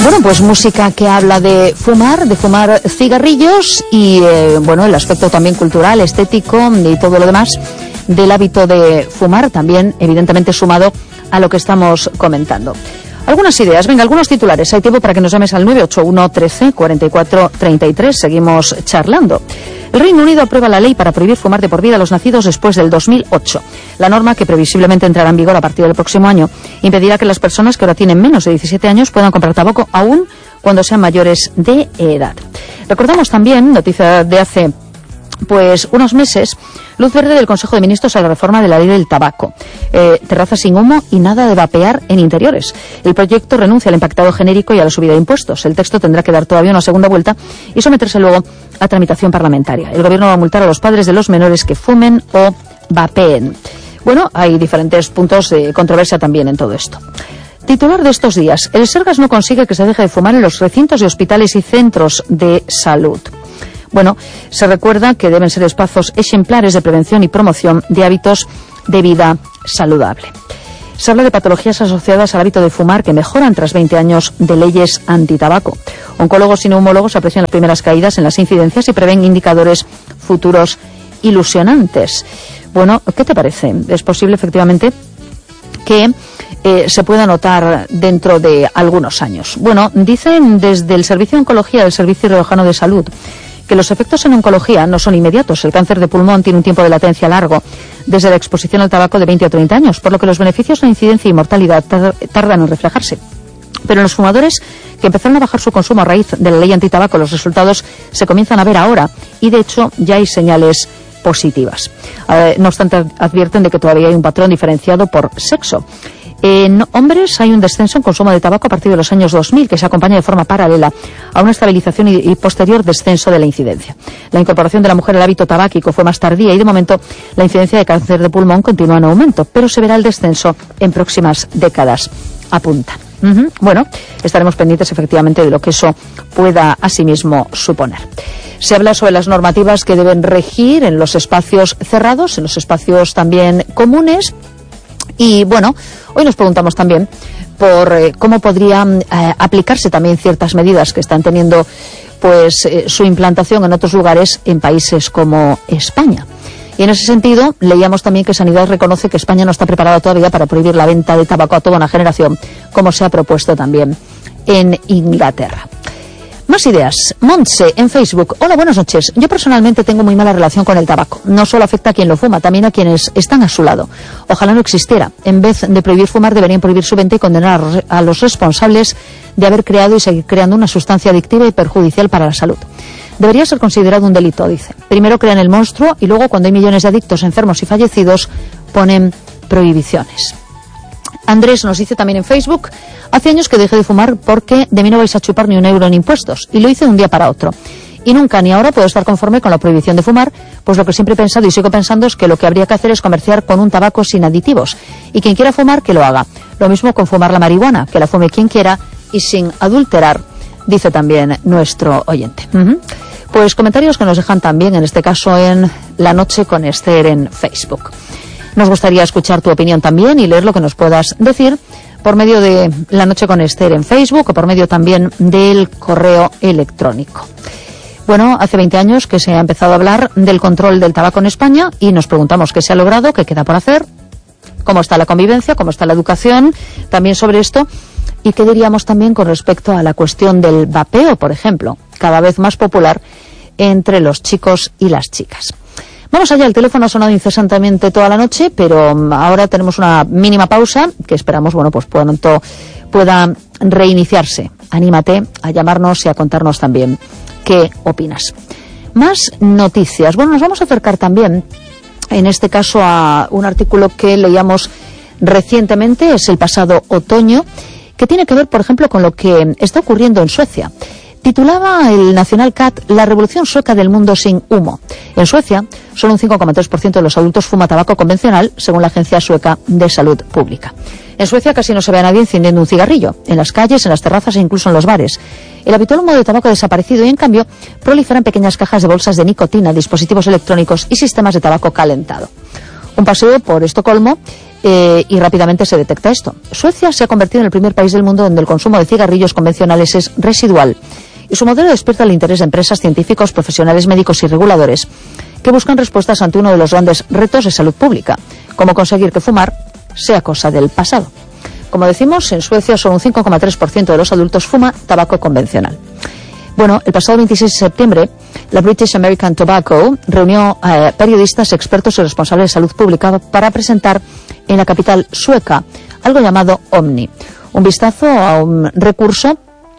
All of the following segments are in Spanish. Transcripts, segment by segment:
Bueno, pues música que habla de fumar cigarrillos y, bueno, el aspecto también cultural, estético y todo lo demás del hábito de fumar, también evidentemente sumado a lo que estamos comentando. Algunas ideas, venga, algunos titulares. Hay tiempo para que nos llames al 981 13 44 33. Seguimos charlando. El Reino Unido aprueba la ley para prohibir fumar de por vida a los nacidos después del 2008. La norma, que previsiblemente entrará en vigor a partir del próximo año, impedirá que las personas que ahora tienen menos de 17 años puedan comprar tabaco aún cuando sean mayores de edad. Recordamos también, noticia de hace unos meses, luz verde del Consejo de Ministros a la reforma de la ley del tabaco. Terrazas sin humo y nada de vapear en interiores. El proyecto renuncia al impactado genérico y a la subida de impuestos. El texto tendrá que dar todavía una segunda vuelta y someterse luego a tramitación parlamentaria. El Gobierno va a multar a los padres de los menores que fumen o vapeen. Bueno, hay diferentes puntos de controversia también en todo esto. Titular de estos días: el Sergas no consigue que se deje de fumar en los recintos de hospitales y centros de salud. Bueno, se recuerda que deben ser espacios ejemplares de prevención y promoción de hábitos de vida saludable. Se habla de patologías asociadas al hábito de fumar que mejoran tras 20 años de leyes antitabaco. Oncólogos y neumólogos aprecian las primeras caídas en las incidencias y prevén indicadores futuros ilusionantes. Bueno, ¿qué te parece? ¿Es posible efectivamente que se pueda notar dentro de algunos años? Bueno, dicen desde el Servicio de Oncología del Servicio Riojano de Salud que los efectos en oncología no son inmediatos. El cáncer de pulmón tiene un tiempo de latencia largo desde la exposición al tabaco de 20 o 30 años, por lo que los beneficios de incidencia y mortalidad tardan en reflejarse. Pero en los fumadores que empezaron a bajar su consumo a raíz de la ley antitabaco, los resultados se comienzan a ver ahora y, de hecho, ya hay señales positivas. No obstante, advierten de que todavía hay un patrón diferenciado por sexo. En hombres hay un descenso en consumo de tabaco a partir de los años 2000, que se acompaña de forma paralela a una estabilización y posterior descenso de la incidencia. La incorporación de la mujer al hábito tabáquico fue más tardía y, de momento, la incidencia de cáncer de pulmón continúa en aumento, pero se verá el descenso en próximas décadas, apuntan. Bueno, estaremos pendientes efectivamente de lo que eso pueda asimismo suponer. Se habla sobre las normativas que deben regir en los espacios cerrados, en los espacios también comunes. Y bueno, hoy nos preguntamos también por cómo podrían aplicarse también ciertas medidas que están teniendo su implantación en otros lugares en países como España. Y en ese sentido, leíamos también que Sanidad reconoce que España no está preparada todavía para prohibir la venta de tabaco a toda una generación, como se ha propuesto también en Inglaterra. Más ideas. Montse, en Facebook. Hola, buenas noches. Yo personalmente tengo muy mala relación con el tabaco. No solo afecta a quien lo fuma, también a quienes están a su lado. Ojalá no existiera. En vez de prohibir fumar, deberían prohibir su venta y condenar a los responsables de haber creado y seguir creando una sustancia adictiva y perjudicial para la salud. Debería ser considerado un delito, dice. Primero crean el monstruo y luego, cuando hay millones de adictos, enfermos y fallecidos, ponen prohibiciones. Andrés nos dice también en Facebook: hace años que dejé de fumar porque de mí no vais a chupar ni un euro en impuestos, y lo hice de un día para otro. Y nunca ni ahora puedo estar conforme con la prohibición de fumar, pues lo que siempre he pensado y sigo pensando es que lo que habría que hacer es comerciar con un tabaco sin aditivos, y quien quiera fumar, que lo haga. Lo mismo con fumar la marihuana, que la fume quien quiera y sin adulterar, dice también nuestro oyente. Pues comentarios que nos dejan también, en este caso, en La Noche con Esther en Facebook. Nos gustaría escuchar tu opinión también y leer lo que nos puedas decir por medio de La Noche con Esther en Facebook o por medio también del correo electrónico. Bueno, hace 20 años que se ha empezado a hablar del control del tabaco en España y nos preguntamos qué se ha logrado, qué queda por hacer, cómo está la convivencia, cómo está la educación también sobre esto, y qué diríamos también con respecto a la cuestión del vapeo, por ejemplo, cada vez más popular entre los chicos y las chicas. Vamos allá, el teléfono ha sonado incesantemente toda la noche, pero ahora tenemos una mínima pausa que esperamos, pues pronto pueda reiniciarse. Anímate a llamarnos y a contarnos también qué opinas. Más noticias. Bueno, nos vamos a acercar también, en este caso, a un artículo que leíamos recientemente, es el pasado otoño, que tiene que ver, por ejemplo, con lo que está ocurriendo en Suecia. Titulaba el National Cat La revolución sueca del mundo sin humo. En Suecia, solo un 5,3% de los adultos fuma tabaco convencional, según la Agencia Sueca de Salud Pública. En Suecia casi no se ve a nadie encendiendo un cigarrillo, en las calles, en las terrazas e incluso en los bares. El habitual humo de tabaco ha desaparecido y, en cambio, proliferan pequeñas cajas de bolsas de nicotina, dispositivos electrónicos y sistemas de tabaco calentado. Un paseo por Estocolmo y rápidamente se detecta esto. Suecia se ha convertido en el primer país del mundo donde el consumo de cigarrillos convencionales es residual. Y su modelo despierta el interés de empresas, científicos, profesionales médicos y reguladores que buscan respuestas ante uno de los grandes retos de salud pública, como conseguir que fumar sea cosa del pasado. Como decimos, en Suecia solo un 5,3% de los adultos fuma tabaco convencional. Bueno, el pasado 26 de septiembre, la British American Tobacco reunió a periodistas, expertos y responsables de salud pública para presentar en la capital sueca algo llamado Omni, un vistazo a un recurso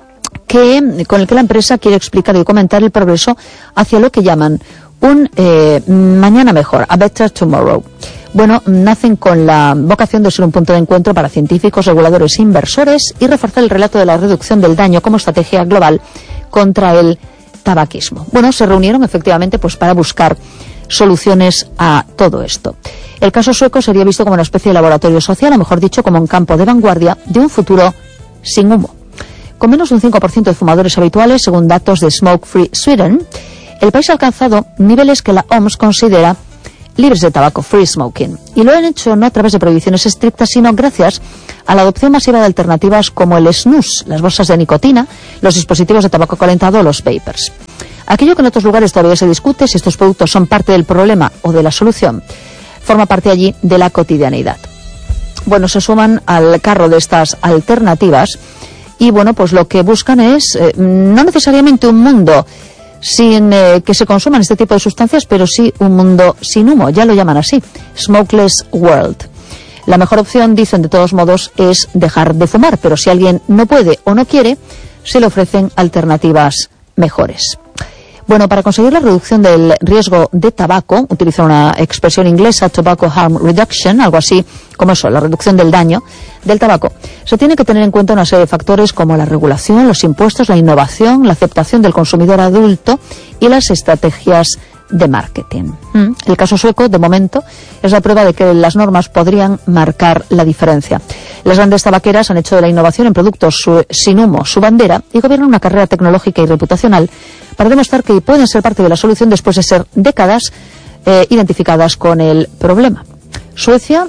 con el que la empresa quiere explicar y documentar el progreso hacia lo que llaman un mañana mejor, a better tomorrow. Bueno, nacen con la vocación de ser un punto de encuentro para científicos, reguladores e inversores y reforzar el relato de la reducción del daño como estrategia global contra el tabaquismo. Bueno, se reunieron efectivamente pues para buscar soluciones a todo esto. El caso sueco sería visto como una especie de laboratorio social, o mejor dicho, como un campo de vanguardia de un futuro sin humo. Con menos de un 5% de fumadores habituales, según datos de Smoke Free Sweden, el país ha alcanzado niveles que la OMS considera libres de tabaco, free smoking. Y lo han hecho no a través de prohibiciones estrictas, sino gracias a la adopción masiva de alternativas como el snus, las bolsas de nicotina, los dispositivos de tabaco calentado o los vapers. Aquello que en otros lugares todavía se discute, si estos productos son parte del problema o de la solución, forma parte allí de la cotidianidad. Bueno, se suman al carro de estas alternativas y bueno, pues lo que buscan es no necesariamente un mundo sin que se consuman este tipo de sustancias, pero sí un mundo sin humo, ya lo llaman así, smokeless world. La mejor opción, dicen de todos modos, es dejar de fumar, pero si alguien no puede o no quiere, se le ofrecen alternativas mejores. Bueno, para conseguir la reducción del riesgo de tabaco, utiliza una expresión inglesa, tobacco harm reduction, algo así como eso, la reducción del daño del tabaco, se tiene que tener en cuenta una serie de factores como la regulación, los impuestos, la innovación, la aceptación del consumidor adulto y las estrategias de marketing. El caso sueco, de momento, es la prueba de que las normas podrían marcar la diferencia. Las grandes tabaqueras han hecho de la innovación en productos sin humo su bandera y gobiernan una carrera tecnológica y reputacional para demostrar que pueden ser parte de la solución después de ser décadas identificadas con el problema. Suecia,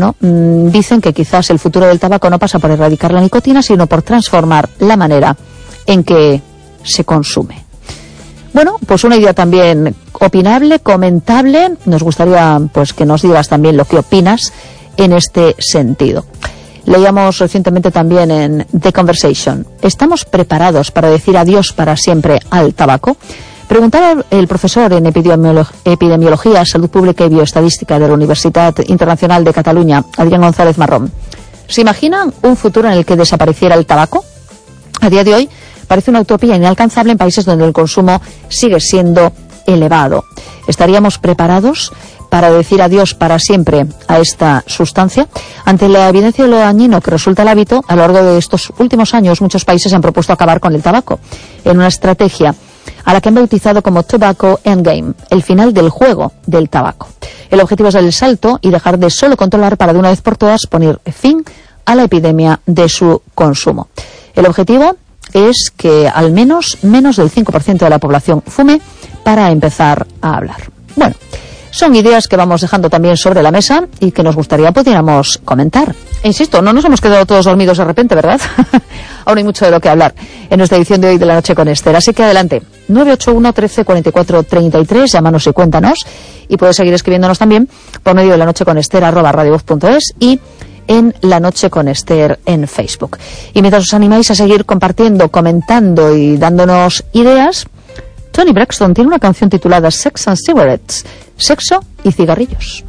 dicen que quizás el futuro del tabaco no pasa por erradicar la nicotina, sino por transformar la manera en que se consume. Bueno, pues una idea también opinable, comentable. Nos gustaría pues que nos digas también lo que opinas en este sentido. Leíamos recientemente también en The Conversation: ¿estamos preparados para decir adiós para siempre al tabaco? Preguntaba el profesor en epidemiología, salud pública y bioestadística de la Universidad Internacional de Cataluña, Adrián González Marrón. ¿Se imaginan un futuro en el que desapareciera el tabaco? A día de hoy parece una utopía inalcanzable en países donde el consumo sigue siendo elevado. ¿Estaríamos preparados para decir adiós para siempre a esta sustancia? Ante la evidencia de lo dañino que resulta el hábito, a lo largo de estos últimos años muchos países han propuesto acabar con el tabaco en una estrategia a la que han bautizado como Tobacco Endgame, el final del juego del tabaco. El objetivo es dar el salto y dejar de solo controlar para de una vez por todas poner fin a la epidemia de su consumo. El objetivo es que al menos del 5% de la población fume para empezar a hablar. Bueno, son ideas que vamos dejando también sobre la mesa y que nos gustaría pudiéramos comentar. Insisto, no nos hemos quedado todos dormidos de repente, ¿verdad? Aún hay mucho de lo que hablar en nuestra edición de hoy de La Noche con Esther. Así que adelante, 981 13 44 33, llámanos y cuéntanos. Y puedes seguir escribiéndonos también por medio de lanocheconester@radiovoz.es y en La Noche con Esther en Facebook. Y mientras os animáis a seguir compartiendo, comentando y dándonos ideas, Toni Braxton tiene una canción titulada Sex and Cigarettes, sexo y cigarrillos.